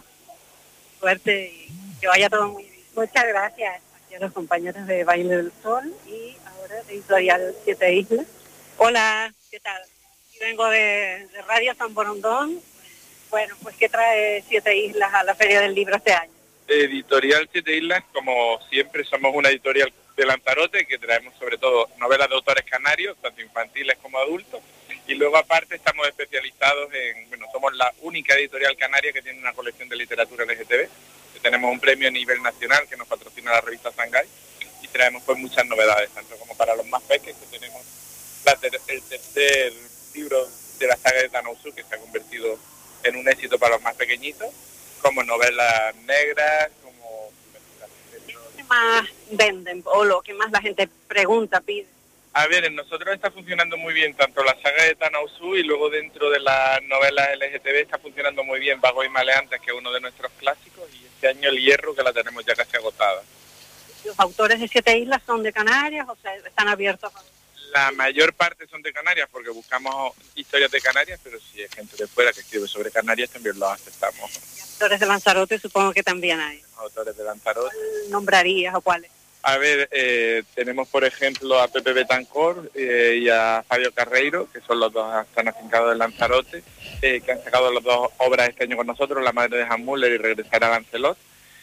Speaker 3: Suerte y que vaya todo muy bien.
Speaker 14: Muchas gracias.
Speaker 3: Aquí a los compañeros de Baile del Sol y ahora Editorial Siete Islas. Hola, ¿qué tal? Yo vengo de, de Radio San Borondón. Bueno, pues ¿qué trae Siete Islas a la Feria del Libro este año?
Speaker 15: Editorial Siete Islas, como siempre, somos una editorial de Lanzarote que traemos sobre todo novelas de autores canarios, tanto infantiles como adultos. Y luego aparte estamos especializados en, bueno, somos la única editorial canaria que tiene una colección de literatura L G T B, que tenemos un premio a nivel nacional que nos patrocina la revista Shanghái y traemos pues muchas novedades, tanto como para los más pequeños, que tenemos la ter el tercer libro de la saga de Tanausu, que se ha convertido en un éxito para los más pequeñitos, como novelas negras, como...
Speaker 3: ¿Qué más venden o lo que más la gente pregunta, pide?
Speaker 15: A ver, en nosotros está funcionando muy bien tanto la saga de Tanausu y luego dentro de las novelas L G T B está funcionando muy bien Vago y Maleantes, que es uno de nuestros clásicos, y este año El Hierro, que la tenemos ya casi agotada.
Speaker 3: ¿Los autores de Siete Islas son de Canarias o sea, están abiertos?
Speaker 15: La mayor parte son de Canarias porque buscamos historias de Canarias, pero si hay gente de fuera que escribe sobre Canarias también los aceptamos.
Speaker 3: ¿Y autores de Lanzarote supongo que también hay?
Speaker 15: Autores de Lanzarote.
Speaker 3: ¿Cuál nombrarías o cuáles?
Speaker 15: A ver, eh, tenemos por ejemplo a Pepe Betancor eh, y a Fabio Carreiro, que son los dos, están afincados en Lanzarote, eh, que han sacado las dos obras este año con nosotros, La madre de Hans Müller y Regresar a Lancelot.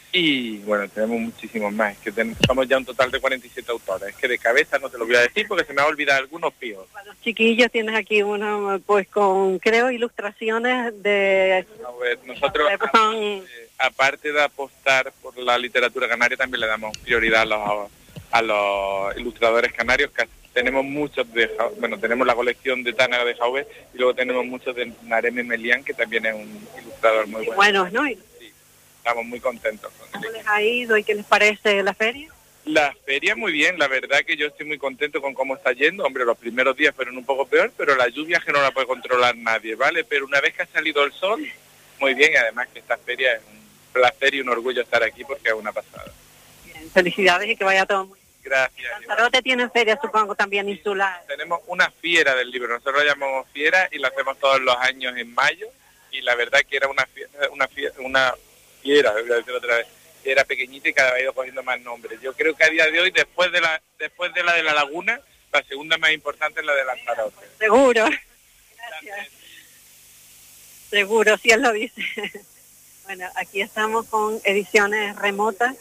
Speaker 15: Y bueno, tenemos muchísimos más, es que tenemos, somos ya un total de cuarenta y siete autores, es que de cabeza no te lo voy a decir porque se me ha olvidado algunos píos.
Speaker 3: Para los chiquillos tienes aquí uno pues con, creo, ilustraciones de...
Speaker 15: A ver, nosotros, aparte, aparte de apostar por la literatura canaria, también le damos prioridad a los, a los ilustradores canarios, que tenemos muchos de, bueno, tenemos la colección de Tana de Jauve y luego tenemos muchos de Nareme Melián, que también es un ilustrador muy bueno.
Speaker 3: Buenos, ¿no?
Speaker 15: Estamos muy contentos.
Speaker 3: ¿Cómo les ha ido y qué les parece la feria?
Speaker 15: La feria muy bien, la verdad que yo estoy muy contento con cómo está yendo. Hombre, los primeros días fueron un poco peor, pero la lluvia que no la puede controlar nadie, ¿vale? Pero una vez que ha salido el sol, muy bien, y además que esta feria es un placer y un orgullo estar aquí porque es una pasada.
Speaker 3: Bien, felicidades y que vaya todo muy bien.
Speaker 15: Gracias.
Speaker 3: Lanzarote tiene feria, supongo, también insular.
Speaker 15: Tenemos una fiera del libro, nosotros la llamamos fiera y la hacemos todos los años en mayo, y la verdad que era una fiera, una fiera, una fiera, voy a decir otra vez, era pequeñita y cada vez ha ido cogiendo más nombres. Yo creo que a día de hoy, después de la después de la de la Laguna, la segunda más importante es la de Lanzarote.
Speaker 3: Seguro. Gracias. Seguro, si él lo dice. Bueno, aquí estamos con ediciones remotas.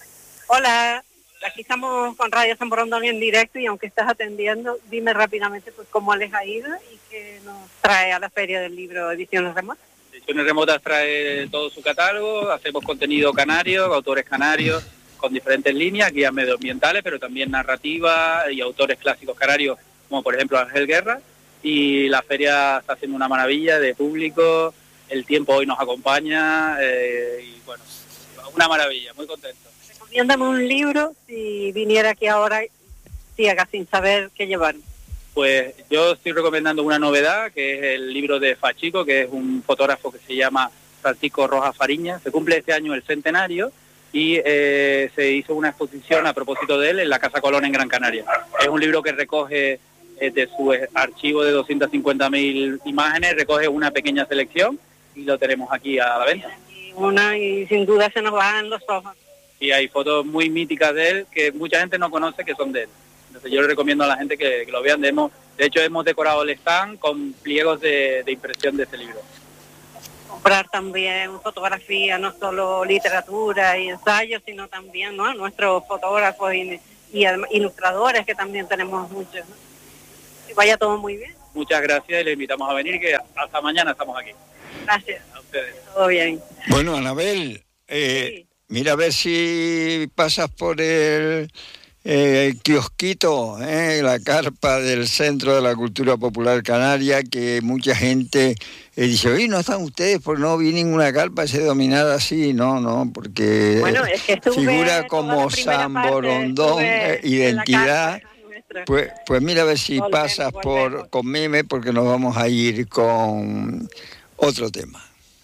Speaker 3: Hola, aquí estamos con Radio San Borondón en directo y aunque estás atendiendo, dime rápidamente pues cómo les ha ido y qué nos trae a la Feria del Libro Ediciones Remotas.
Speaker 16: Ediciones Remotas trae todo su catálogo, hacemos contenido canario, autores canarios, con diferentes líneas, guías medioambientales, pero también narrativa y autores clásicos canarios, como por ejemplo Ángel Guerra, y la feria está haciendo una maravilla de público, el tiempo hoy nos acompaña, eh, y bueno, una maravilla, muy contento.
Speaker 3: Recomiéndame un libro si viniera aquí ahora ciega, sin saber qué llevar.
Speaker 16: Pues yo estoy recomendando una novedad, que es el libro de Fachico, que es un fotógrafo que se llama Francisco Rojas Fariña. Se cumple este año el centenario y eh, se hizo una exposición a propósito de él en la Casa Colón en Gran Canaria. Es un libro que recoge eh, de su archivo de doscientas cincuenta mil imágenes, recoge una pequeña selección y lo tenemos aquí a la venta.
Speaker 3: Y una y sin duda se nos bajan los ojos.
Speaker 16: Y hay fotos muy míticas de él que mucha gente no conoce que son de él. Entonces yo le recomiendo a la gente que, que lo vean. De, hemos, de hecho hemos decorado el stand con pliegos de, de impresión de este libro.
Speaker 3: comprar también fotografía, no solo literatura y ensayos, sino también, ¿no?, nuestros fotógrafos y, y ilustradores, que también tenemos muchos, ¿no? Que vaya todo muy bien.
Speaker 16: Muchas gracias y le invitamos a venir, que hasta mañana estamos aquí.
Speaker 3: Gracias.
Speaker 16: A ustedes.
Speaker 3: Todo bien.
Speaker 2: Bueno, Anabel, eh, sí. mira a ver si pasas por el... Eh, el kiosquito, eh, la carpa del Centro de la Cultura Popular Canaria, que mucha gente eh, dice, oye, ¿no están ustedes? Porque no vi ninguna carpa ese dominada así, no, no, porque
Speaker 3: bueno, es que
Speaker 2: figura como San Borondón, eh, identidad. Pues, pues mira a ver si volvemos, pasas volvemos. por con Meme, porque nos vamos a ir con otro tema.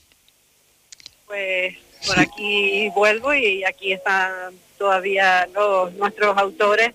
Speaker 3: Pues por sí. Aquí vuelvo y aquí están todavía los, nuestros autores,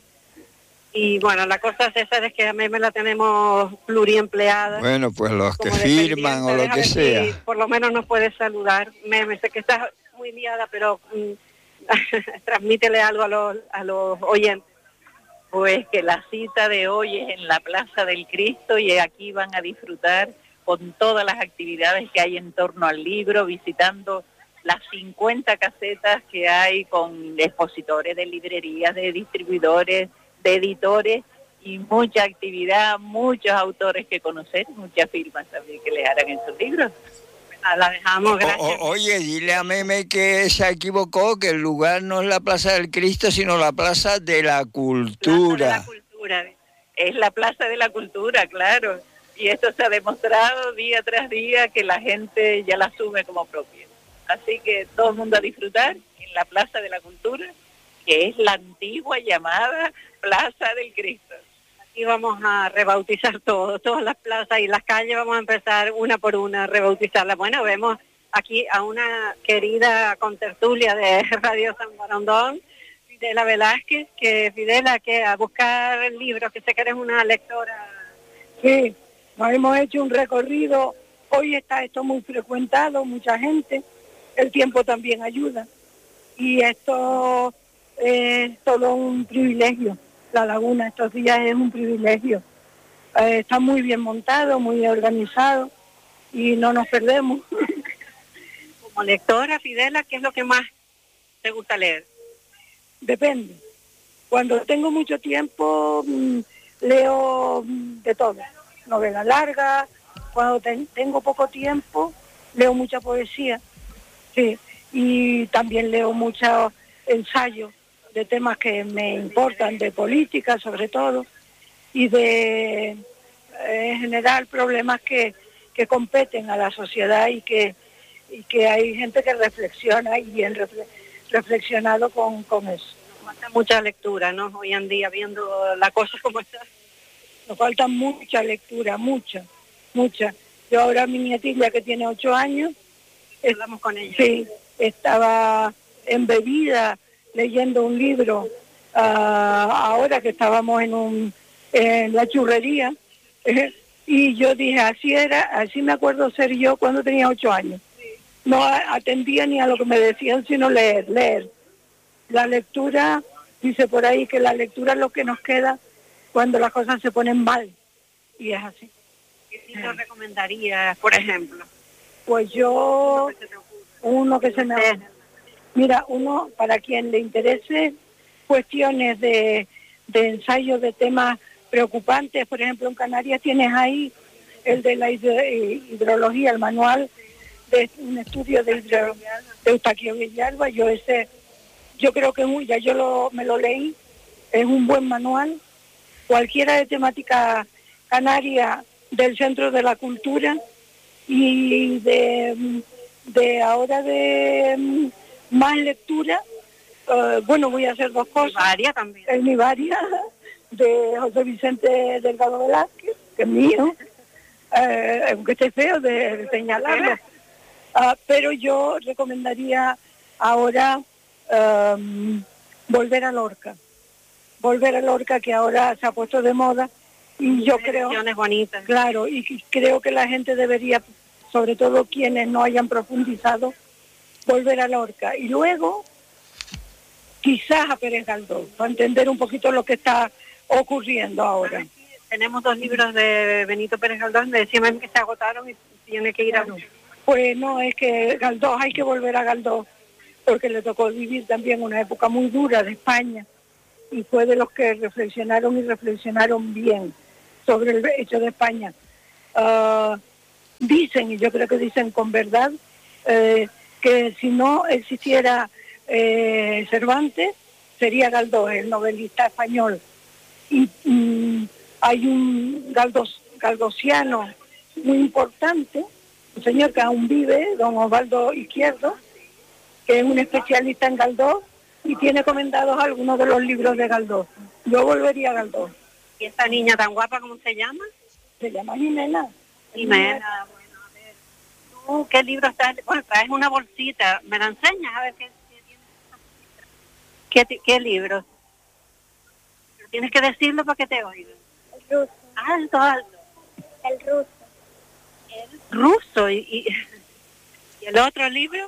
Speaker 3: y bueno, la cosa, César, es que a Meme la tenemos pluriempleada.
Speaker 2: Bueno, pues los que firman o lo que sea.
Speaker 3: Si por lo menos nos puedes saludar. Meme, sé que estás muy liada, pero mm, transmítele algo a los, a los oyentes.
Speaker 17: Pues que la cita de hoy es en la Plaza del Cristo y aquí van a disfrutar con todas las actividades que hay en torno al libro, visitando las cincuenta casetas que hay con expositores de librerías, de distribuidores, de editores y mucha actividad, muchos autores que conocer, muchas firmas también que les harán en sus libros.
Speaker 3: La dejamos, gracias.
Speaker 2: O, o, oye, dile a Meme que se equivocó, que el lugar no es la Plaza del Cristo, sino la Plaza de la Cultura.
Speaker 17: Plaza de la Cultura. Es la Plaza de la Cultura, claro. Y esto se ha demostrado día tras día que la gente ya la asume como propia. Así que todo el mundo a disfrutar en la Plaza de la Cultura, que es la antigua llamada Plaza del Cristo.
Speaker 3: Aquí vamos a rebautizar todo, todas las plazas y las calles vamos a empezar una por una a rebautizarlas. Bueno, vemos aquí a una querida contertulia de Radio San Borondón, Fidela Velázquez, que Fidela, que a buscar libros, que sé que eres una lectora.
Speaker 18: Sí, nos hemos hecho un recorrido, hoy está esto muy frecuentado, mucha gente. El tiempo también ayuda y esto es todo un privilegio. La laguna estos días es un privilegio. Eh, está muy bien montado, muy organizado y no nos perdemos.
Speaker 3: Como lectora, Fidela, ¿qué es lo que más te gusta leer?
Speaker 18: Depende. Cuando tengo mucho tiempo mmm, leo de todo, novelas largas. Cuando ten, tengo poco tiempo leo mucha poesía. Sí, y también leo muchos ensayos de temas que me importan, de política sobre todo, y de, eh, en general, problemas que, que competen a la sociedad y que, y que hay gente que reflexiona y bien refle- reflexionado con, con eso.
Speaker 3: Nos falta mucha lectura, ¿no? Hoy en día, viendo la cosa como está.
Speaker 18: Nos falta mucha lectura, mucha, mucha. Yo ahora mi nietilla, que tiene ocho años,
Speaker 3: hablamos con ella.
Speaker 18: Sí, estaba embebida leyendo un libro uh, ahora que estábamos en un en la churrería eh, y yo dije, así era, así me acuerdo ser yo cuando tenía ocho años. No atendía ni a lo que me decían, sino leer, leer. La lectura, dice por ahí que la lectura es lo que nos queda cuando las cosas se ponen mal, y es así.
Speaker 3: ¿Qué libro recomendarías, por ejemplo?
Speaker 18: Pues yo, uno que se me... Mira, uno, para quien le interese cuestiones de, de ensayo de temas preocupantes, por ejemplo, en Canarias tienes ahí el de la hidrología, el manual de un estudio de, hidro, de Eustaquio Villalba. Yo ese, yo creo que muy, ya yo lo, me lo leí, es un buen manual. Cualquiera de temática canaria del Centro de la Cultura, y de, de ahora de más lectura, uh, bueno, voy a hacer dos cosas.
Speaker 3: Varia también.
Speaker 18: El Mi Varia, de José Vicente Delgado Velázquez, que es mío, eh, aunque esté feo de, de señalarlo. Uh, pero yo recomendaría ahora um, volver a Lorca. Volver a Lorca, que ahora se ha puesto de moda, y yo creo...
Speaker 3: bonitas.
Speaker 18: Claro, y creo que la gente debería, sobre todo quienes no hayan profundizado, volver a Lorca. Y luego, quizás a Pérez Galdós, para entender un poquito lo que está ocurriendo ahora.
Speaker 3: Tenemos dos libros de Benito Pérez Galdós, me decían que se agotaron y tiene que ir a...
Speaker 18: Pues no, es que Galdós, hay que volver a Galdós, porque le tocó vivir también una época muy dura de España, y fue de los que reflexionaron y reflexionaron bien sobre el hecho de España. Uh, dicen, y yo creo que dicen con verdad, eh, que si no existiera eh, Cervantes, sería Galdós, el novelista español. Y mm, hay un Galdós, galdosiano muy importante, un señor que aún vive, don Osvaldo Izquierdo, que es un especialista en Galdós y tiene comendados algunos de los libros de Galdós. Yo volvería a Galdós.
Speaker 3: ¿Y esta niña tan guapa, cómo se llama?
Speaker 18: Se llama Jimena.
Speaker 3: Jimena, bueno, a ver. ¿Tú qué libro estás? Bueno, traes una bolsita. ¿Me la enseñas? A ver qué, qué tienes. ¿Qué, qué libros? Tienes que decirlo para que te oigan.
Speaker 14: El ruso.
Speaker 3: Alto, alto.
Speaker 14: El ruso.
Speaker 3: El ruso. ¿Y, y, ¿y el otro libro?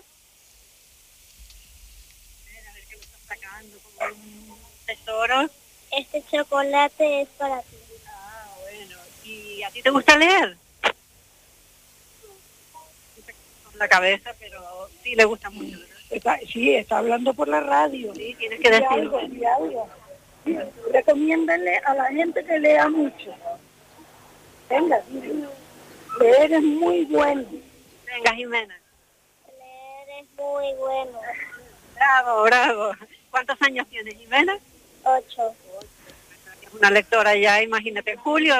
Speaker 3: A ver qué lo estás sacando, como un tesoro.
Speaker 14: Este chocolate es para ti.
Speaker 3: Ah, bueno. ¿Y a ti te gusta leer? Con la cabeza, pero sí le gusta mucho.
Speaker 18: Está, sí, está hablando por la radio.
Speaker 3: Sí, tienes que decirlo.
Speaker 18: Algo, algo. Sí, recomiéndale a la gente que lea mucho. Venga, leer es muy bueno.
Speaker 3: Venga, Jimena.
Speaker 14: Leer es muy bueno.
Speaker 3: Bravo, bravo. ¿Cuántos años tienes, Jimena?
Speaker 14: Ocho.
Speaker 3: Es una lectora ya, imagínate. Julio,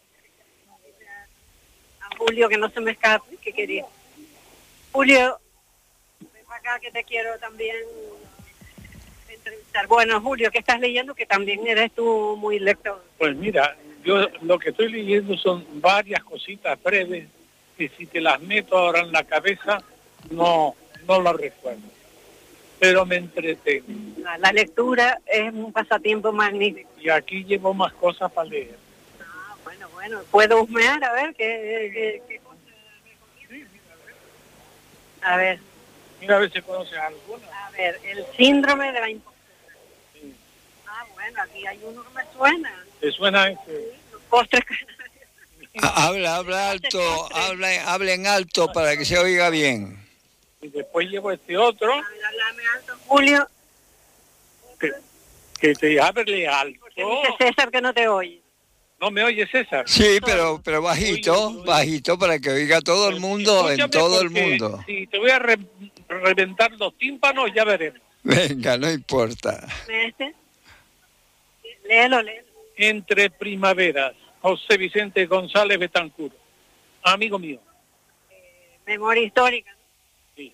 Speaker 3: a Julio que no se me escape, que quería. Julio, ven para acá que te quiero también entrevistar. Bueno, Julio, ¿qué estás leyendo? Que también eres tú muy lector.
Speaker 5: Pues mira, yo lo que estoy leyendo son varias cositas breves que si te las meto ahora en la cabeza no, no las recuerdo. Pero me entretengo.
Speaker 3: La lectura es un pasatiempo magnífico.
Speaker 5: Y aquí llevo más cosas para leer.
Speaker 3: Ah, bueno, bueno. ¿Puedo husmear? A ver, ¿qué, qué, qué cosa recomiendas? A ver.
Speaker 5: Mira a ver si conoces alguna.
Speaker 3: A ver, el síndrome de la impostura. Sí. Ah, bueno, aquí hay uno que me suena.
Speaker 5: ¿Te suena este?
Speaker 3: Sí, los postres canarios.
Speaker 2: Habla, habla alto, habla, habla en alto para que se oiga bien.
Speaker 5: Y después llevo este otro.
Speaker 3: A ver, háblame alto, Julio.
Speaker 5: Que, que te hable alto.
Speaker 3: Porque dice César que no te oye.
Speaker 5: ¿No me oye, César?
Speaker 2: Sí, pero pero bajito, oye, oye. bajito para que oiga todo el mundo, en todo el mundo.
Speaker 5: Si te voy a re reventar los tímpanos, ya veremos.
Speaker 2: Venga, no importa.
Speaker 3: ¿Este? Léelo, léelo.
Speaker 5: Entre primaveras, José Vicente González Betancur, amigo mío.
Speaker 3: Eh, memoria histórica.
Speaker 5: Sí.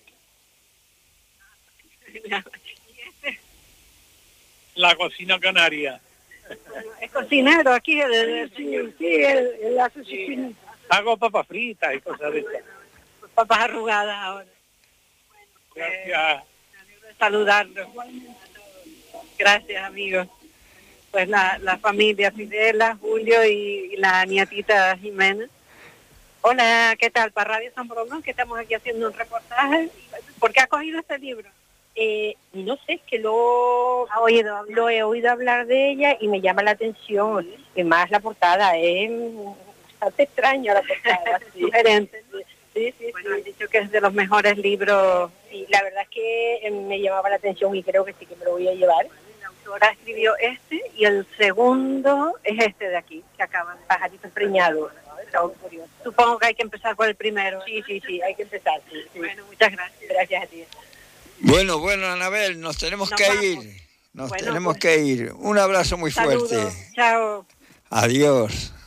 Speaker 3: ¿Y este?
Speaker 5: La cocina canaria.
Speaker 3: Es cocinero aquí. El, el,
Speaker 18: sí, sí, él, él hace sí. Su
Speaker 5: Hago papas fritas y cosas de esas.
Speaker 3: Papas arrugadas ahora. Bueno,
Speaker 5: gracias.
Speaker 3: Me alegro de saludarlos. Gracias, amigos. Pues la, la familia Fidela, Julio y, y la nietita Jimena. Hola, ¿qué tal? Para Radio San Borondón, que estamos aquí haciendo un reportaje. ¿Por qué has cogido este libro?
Speaker 19: Eh, no sé, es que lo,
Speaker 3: ¿Ha oído?
Speaker 19: lo he oído hablar de ella y me llama la atención. Y más la portada, es bastante extraña la portada.
Speaker 3: Sí. Sugerente.
Speaker 19: Sí, sí,
Speaker 3: bueno,
Speaker 19: sí.
Speaker 3: han dicho que es de los mejores libros.
Speaker 19: Sí, la verdad es que me llamaba la atención y creo que sí que me lo voy a llevar.
Speaker 3: La autora escribió este y el segundo es este de aquí, que acaba de
Speaker 19: Pajaritos Preñados.
Speaker 3: Supongo que hay que empezar por el primero.
Speaker 19: Sí, sí, sí, hay que empezar. Sí, sí.
Speaker 3: Bueno, muchas gracias.
Speaker 19: Gracias a ti.
Speaker 2: Bueno, bueno, Anabel, nos tenemos nos que vamos. ir. Nos bueno, tenemos pues, que ir. Un abrazo muy
Speaker 3: saludos.
Speaker 2: fuerte.
Speaker 3: Chao.
Speaker 2: Adiós.